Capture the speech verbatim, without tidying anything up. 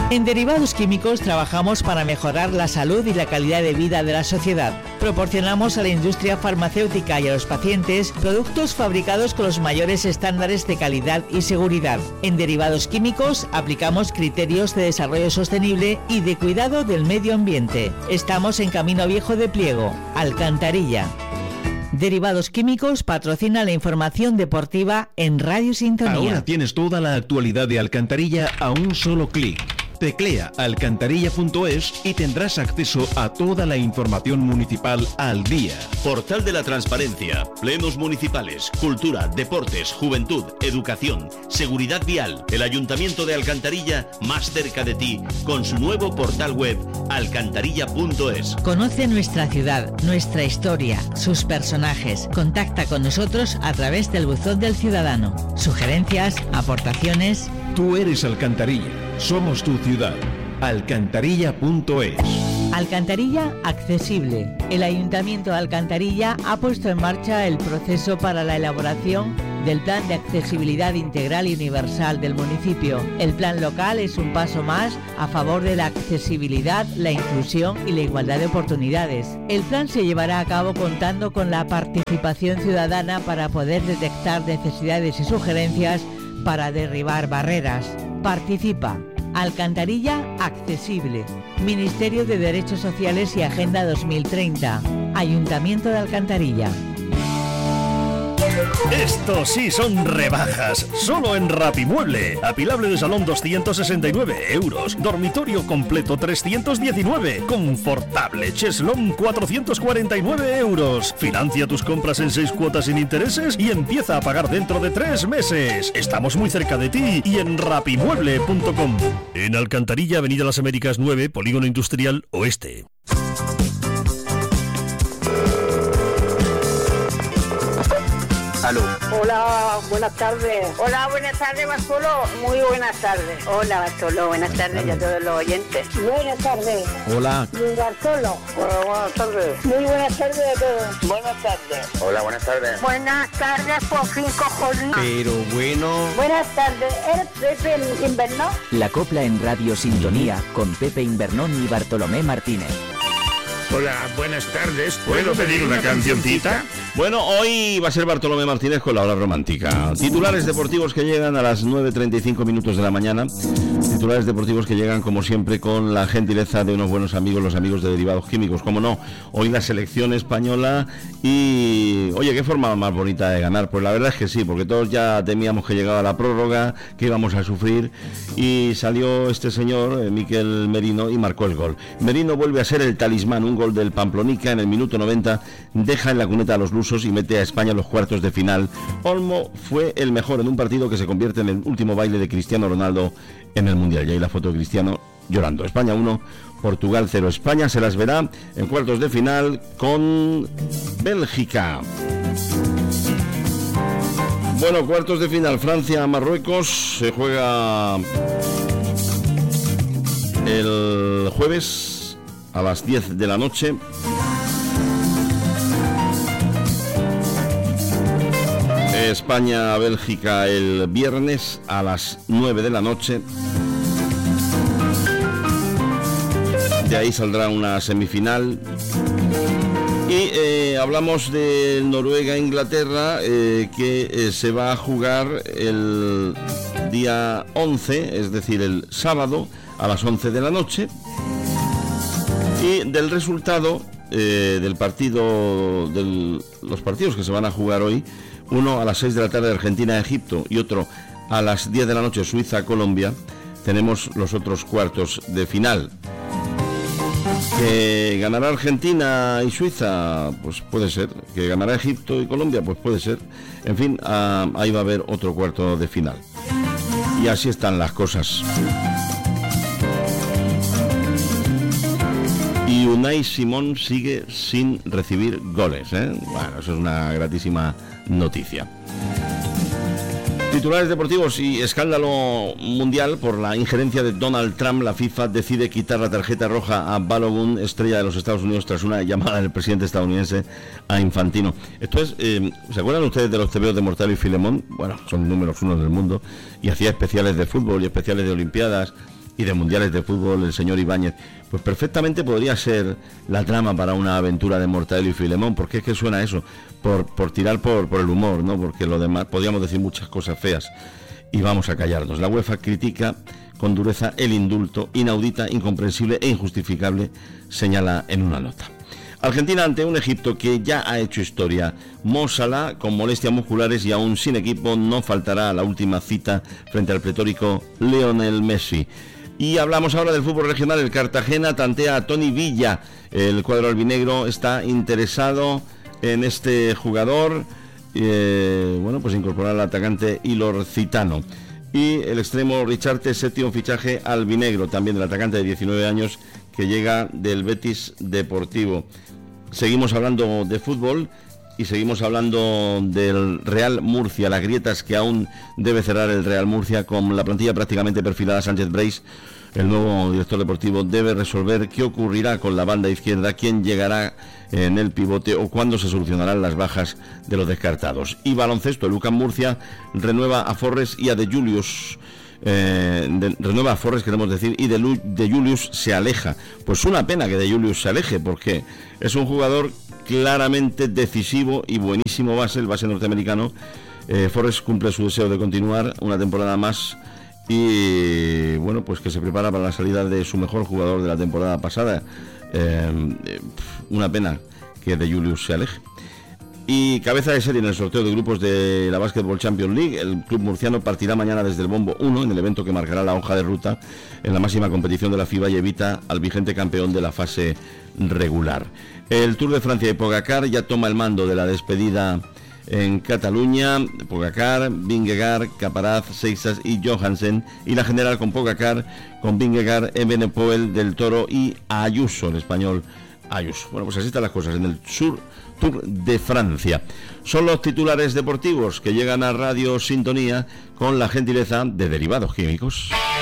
En Derivados Químicos trabajamos para mejorar la salud y la calidad de vida de la sociedad. Proporcionamos a la industria farmacéutica y a los pacientes productos fabricados con los mayores estándares de calidad y seguridad. En Derivados Químicos aplicamos criterios de desarrollo sostenible y de cuidado del medio ambiente. Estamos en Camino Viejo de Pliego, Alcantarilla. Derivados Químicos patrocina la información deportiva en Radio Sintonía. Ahora tienes toda la actualidad de Alcantarilla a un solo clic. Teclea alcantarilla punto es y tendrás acceso a toda la información municipal al día. Portal de la Transparencia, plenos municipales, cultura, deportes, juventud, educación, seguridad vial. El Ayuntamiento de Alcantarilla más cerca de ti con su nuevo portal web alcantarilla punto es. Conoce nuestra ciudad, nuestra historia, sus personajes. Contacta con nosotros a través del buzón del ciudadano. Sugerencias, aportaciones. Tú eres Alcantarilla, somos tu ciudad. alcantarilla punto es. Alcantarilla accesible. El Ayuntamiento de Alcantarilla ha puesto en marcha el proceso para la elaboración del Plan de Accesibilidad Integral y Universal del municipio. El plan local es un paso más a favor de la accesibilidad, la inclusión y la igualdad de oportunidades. El plan se llevará a cabo contando con la participación ciudadana para poder detectar necesidades y sugerencias para derribar barreras. Participa. Alcantarilla accesible. Ministerio de Derechos Sociales y Agenda dos mil treinta. Ayuntamiento de Alcantarilla. Estos sí son rebajas, solo en Rapimueble. Apilable de salón doscientos sesenta y nueve euros, dormitorio completo trescientos diecinueve, confortable cheslón cuatrocientos cuarenta y nueve euros. Financia tus compras en seis cuotas sin intereses y empieza a pagar dentro de tres meses. Estamos muy cerca de ti y en rapimueble punto com. En Alcantarilla, Avenida Las Américas nueve, Polígono Industrial Oeste. Aló. Hola, buenas tardes. Hola, buenas tardes, Bartolo. Muy buenas tardes. Hola, Bartolo. Buenas tardes y a todos los oyentes. Buenas tardes. Hola. Bartolo. Hola, buenas tardes. Muy buenas tardes a todos. Buenas tardes. Hola, buenas tardes. Buenas tardes, por fin, cojones. Pero bueno. Buenas tardes. ¿Eres Pepe Invernón? La copla en Radio Sintonía con Pepe Invernón y Bartolomé Martínez. Hola, buenas tardes. ¿Puedo pedir una cancioncita? Bueno, hoy va a ser Bartolomé Martínez con la hora romántica. Titulares deportivos que llegan a las nueve treinta y cinco minutos de la mañana. Titulares deportivos que llegan, como siempre, con la gentileza de unos buenos amigos, los amigos de Derivados Químicos. Como no, hoy la selección española y... Oye, ¿qué forma más bonita de ganar? Pues la verdad es que sí, porque todos ya temíamos que llegaba la prórroga, que íbamos a sufrir, y salió este señor, eh, Miquel Merino, y marcó el gol. Merino vuelve a ser el talismán, un gol del Pamplonica en el minuto noventa, deja en la cuneta a los lusos y mete a España en los cuartos de final. Olmo fue el mejor en un partido que se convierte en el último baile de Cristiano Ronaldo en el Mundial. Y ahí la foto de Cristiano llorando. España uno, Portugal cero. España se las verá en cuartos de final con Bélgica. Bueno, cuartos de final, Francia-Marruecos, se juega el jueves a las diez de la noche. España-Bélgica el viernes a las nueve de la noche. De ahí saldrá una semifinal. Y eh, hablamos de Noruega-Inglaterra, eh, que eh, se va a jugar el día once, es decir, el sábado a las once de la noche. Y del resultado eh, del partido, de los partidos que se van a jugar hoy, uno a las seis de la tarde Argentina-Egipto y otro a las diez de la noche Suiza-Colombia, tenemos los otros cuartos de final. ¿Que ganará Argentina y Suiza? Pues puede ser. ¿Que ganará Egipto y Colombia? Pues puede ser. En fin, uh, ahí va a haber otro cuarto de final. Y así están las cosas. Y Unai Simón sigue sin recibir goles, ¿eh? Bueno, eso es una gratísima noticia. Titulares deportivos y escándalo mundial por la injerencia de Donald Trump. La FIFA decide quitar la tarjeta roja a Balogun, estrella de los Estados Unidos, tras una llamada del presidente estadounidense a Infantino. Esto es, eh, ¿se acuerdan ustedes de los tebeos de Mortadelo y Filemón? Bueno, son números uno del mundo, y hacía especiales de fútbol y especiales de Olimpiadas y de mundiales de fútbol, el señor Ibáñez, pues perfectamente podría ser la trama para una aventura de Mortadelo y Filemón, porque es que suena eso, por, por tirar por, por el humor, ¿no? Porque lo demás, podríamos decir muchas cosas feas y vamos a callarnos. La UEFA critica con dureza el indulto, inaudita, incomprensible e injustificable, señala en una nota. Argentina ante un Egipto que ya ha hecho historia. Mo Salah, con molestias musculares y aún sin equipo, no faltará a la última cita frente al pletórico Lionel Messi. Y hablamos ahora del fútbol regional. El Cartagena tantea a Tony Villa. El cuadro albinegro está interesado en este jugador. Eh, bueno, pues incorporar al atacante ilorcitano. Y el extremo Richarte, séptimo fichaje albinegro, también del atacante de diecinueve años que llega del Betis Deportivo. Seguimos hablando de fútbol y seguimos hablando del Real Murcia, las grietas que aún debe cerrar el Real Murcia con la plantilla prácticamente perfilada. Sánchez Breis, el nuevo director deportivo, debe resolver qué ocurrirá con la banda izquierda, quién llegará en el pivote o cuándo se solucionarán las bajas de los descartados. Y baloncesto, el UCAM Murcia renueva a Forres y a De Julius. Eh, de, renueva a Forres, queremos decir, y de, Lu, de Julius se aleja. Pues una pena que De Julius se aleje, porque es un jugador claramente decisivo y buenísimo base, el base norteamericano. eh, Forres cumple su deseo de continuar una temporada más y bueno, pues que se prepara para la salida de su mejor jugador de la temporada pasada. eh, eh, una pena que De Julius se aleje. Y cabeza de serie en el sorteo de grupos de la Basketball Champions League, el club murciano partirá mañana desde el bombo uno en el evento que marcará la hoja de ruta en la máxima competición de la FIBA y evita al vigente campeón de la fase regular. El Tour de Francia y Pogacar ya toma el mando de la despedida en Cataluña. Pogacar, Vingegaard, Caparaz, Seixas y Johansen, y la general con Pogacar, con Vingegaard, Evenepoel, Del Toro y Ayuso, el español Ayuso. Bueno, pues así están las cosas en el sur Tour de Francia. Son los titulares deportivos que llegan a Radio Sintonía con la gentileza de Derivados Químicos.